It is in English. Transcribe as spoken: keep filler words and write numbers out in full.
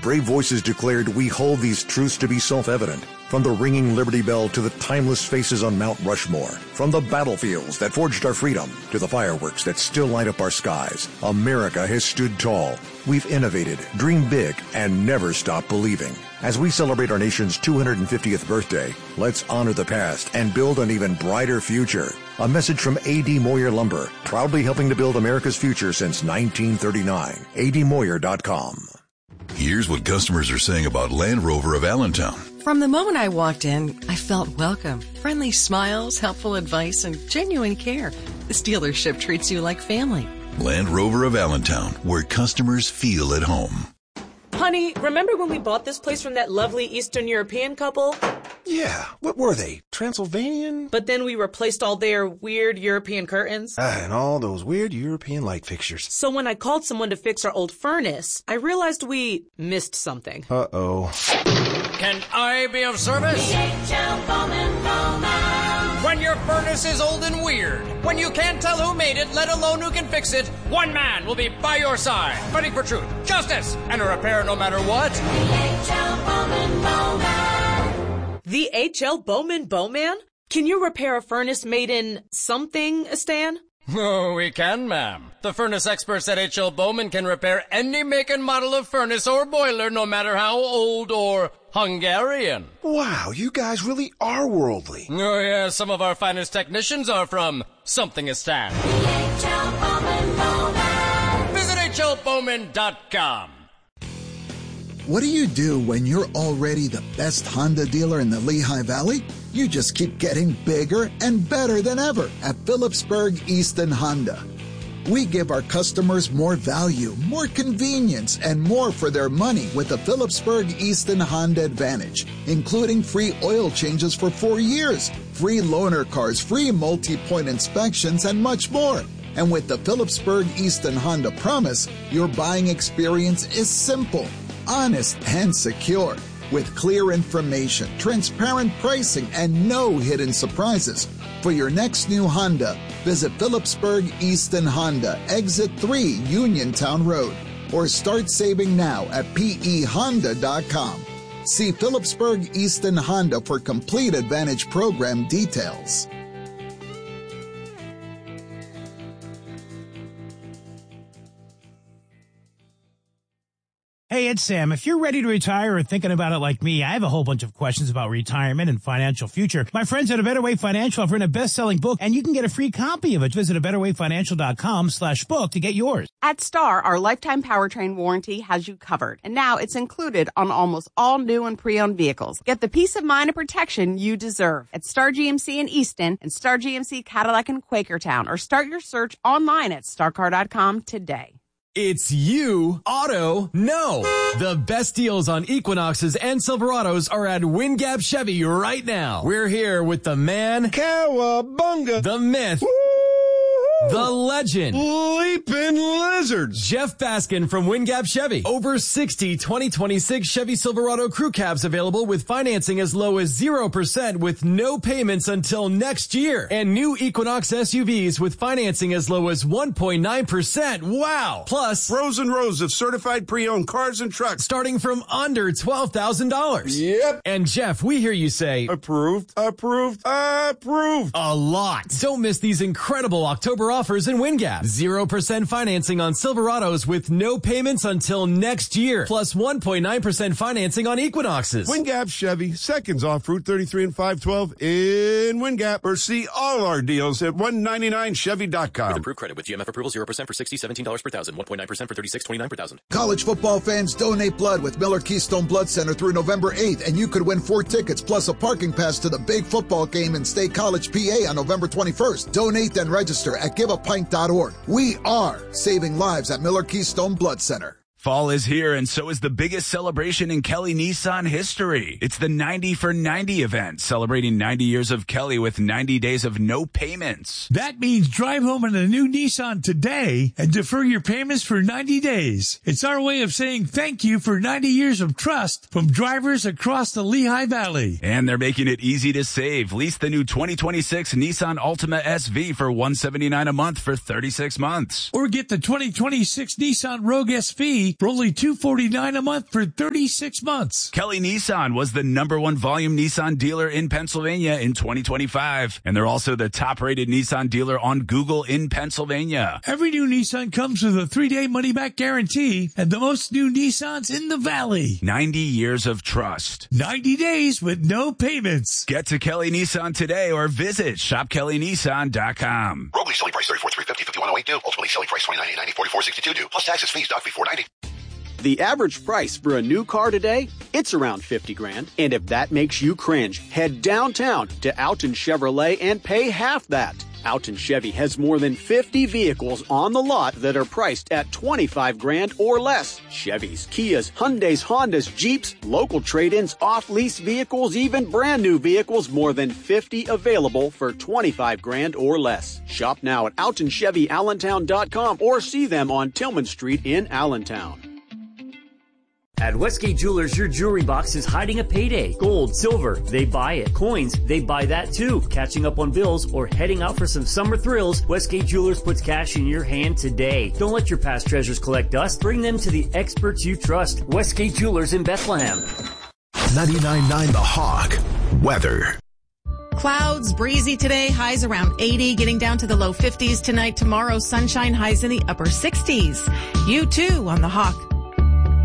brave voices declared we hold these truths to be self-evident. From the ringing Liberty Bell to the timeless faces on Mount Rushmore, from the battlefields that forged our freedom to the fireworks that still light up our skies, America has stood tall. We've innovated, dreamed big, and never stopped believing. As we celebrate our nation's two hundred fiftieth birthday, let's honor the past and build an even brighter future. A message from A D. Moyer Lumber, proudly helping to build America's future since nineteen thirty-nine. A D Moyer dot com. Here's what customers are saying about Land Rover of Allentown. From the moment I walked in, I felt welcome. Friendly smiles, helpful advice, and genuine care. This dealership treats you like family. Land Rover of Allentown, where customers feel at home. Honey, remember when we bought this place from that lovely Eastern European couple? Yeah, what were they? Transylvanian? But then we replaced all their weird European curtains. Ah, and all those weird European light fixtures. So when I called someone to fix our old furnace, I realized we missed something. Uh-oh. Can I be of service? The H L Bowman Bowman. When your furnace is old and weird, when you can't tell who made it, let alone who can fix it, one man will be by your side, fighting for truth, justice, and a repair no matter what. The H L Bowman Bowman. The H L Bowman Bowman? Can you repair a furnace made in something, Stan? Oh, we can, ma'am. The furnace experts at H L Bowman can repair any make and model of furnace or boiler, no matter how old or Hungarian. Wow, you guys really are worldly. Oh, yeah, some of our finest technicians are from Something-istan. The H L Bowman Bowman. Visit H L Bowman dot com. What do you do when you're already the best Honda dealer in the Lehigh Valley? You just keep getting bigger and better than ever at Phillipsburg Easton Honda. We give our customers more value, more convenience, and more for their money with the Phillipsburg Easton Honda Advantage, including free oil changes for four years, free loaner cars, free multi-point inspections, and much more. And with the Phillipsburg Easton Honda Promise, your buying experience is simple, honest, and secure. With clear information, transparent pricing, and no hidden surprises. For your next new Honda, visit Phillipsburg Easton Honda, Exit three, Uniontown Road, or start saving now at P E Honda dot com. See Phillipsburg Easton Honda for complete Advantage program details. Hey, it's Sam. If you're ready to retire or thinking about it like me, I have a whole bunch of questions about retirement and financial future. My friends at A Better Way Financial have written a best-selling book, and you can get a free copy of it. Visit a better way financial dot com slash book to get yours. At Star, our lifetime powertrain warranty has you covered, and now it's included on almost all new and pre-owned vehicles. Get the peace of mind and protection you deserve at Star G M C in Easton and Star G M C Cadillac in Quakertown, or start your search online at star car dot com today. It's you, Auto Know. The best deals on Equinoxes and Silverados are at Wingap Chevy right now. We're here with the man, Cowabunga, the myth, Woo-hoo! the legend, Leaping Lizards, Jeff Baskin from Wingap Chevy. Over sixty twenty twenty-six Chevy Silverado crew cabs available with financing as low as zero percent with no payments until next year. And new Equinox S U Vs with financing as low as one point nine percent. Wow! Plus, rows and rows of certified pre-owned cars and trucks starting from under twelve thousand dollars. Yep. And Jeff, we hear you say, approved, approved, approved. A lot. Don't miss these incredible October offers in Wingap. zero percent financing on Silverados with no payments until next year. Plus one point nine percent financing on Equinoxes. Wingap Chevy, seconds off Route thirty-three and five twelve in Wingap. Or see all our deals at one ninety-nine Chevy dot com. With approved credit with G M F approval, zero percent for sixty, seventeen dollars per thousand, one point nine percent for thirty-six, twenty-nine per thousand. College football fans, donate blood with Miller Keystone Blood Center through November eighth, and you could win four tickets plus a parking pass to the big football game in State College, P A on November twenty-first. Donate and register at give a pint dot org. We are saving lives at Miller Keystone Blood Center. Fall is here, and so is the biggest celebration in Kelly Nissan history. It's the ninety for ninety event, celebrating ninety years of Kelly with ninety days of no payments. That means drive home in a new Nissan today and defer your payments for ninety days. It's our way of saying thank you for ninety years of trust from drivers across the Lehigh Valley. And they're making it easy to save. Lease the new twenty twenty-six Nissan Altima S V for one hundred seventy-nine dollars a month for thirty-six months. Or get the twenty twenty-six Nissan Rogue S V Guarantee for only two hundred forty-nine dollars a month for thirty-six months. Kelly Nissan was the number one volume Nissan dealer in Pennsylvania in twenty twenty-five. And they're also the top-rated Nissan dealer on Google in Pennsylvania. Every new Nissan comes with a three-day money-back guarantee and the most new Nissans in the Valley. ninety years of trust. ninety days with no payments. Get to Kelly Nissan today or visit shop kelly nissan dot com. Rogue lease selling price thirty-four thousand three hundred fifty dollars, fifty-one thousand eight hundred two. Ultimately selling price twenty-nine thousand eight hundred ninety, forty-four thousand sixty-two due. Plus taxes, fees, doc fee four hundred ninety. The average price for a new car today, it's around fifty grand. And if that makes you cringe, head downtown to Alton Chevrolet and pay half that. Alton Chevy has more than fifty vehicles on the lot that are priced at twenty-five grand or less. Chevys, Kias, Hyundais, Hondas, Jeeps, local trade-ins, off-lease vehicles, even brand new vehicles, more than fifty available for twenty-five grand or less. Shop now at alton chevy allentown dot com or see them on Tillman Street in Allentown. At Westgate Jewelers, your jewelry box is hiding a payday. Gold, silver, they buy it. Coins, they buy that too. Catching up on bills or heading out for some summer thrills, Westgate Jewelers puts cash in your hand today. Don't let your past treasures collect dust. Bring them to the experts you trust. Westgate Jewelers in Bethlehem. ninety-nine point nine The Hawk. Weather. Clouds, breezy today, highs around eighty, getting down to the low fifties tonight. Tomorrow, sunshine, highs in the upper sixties. You too on The Hawk.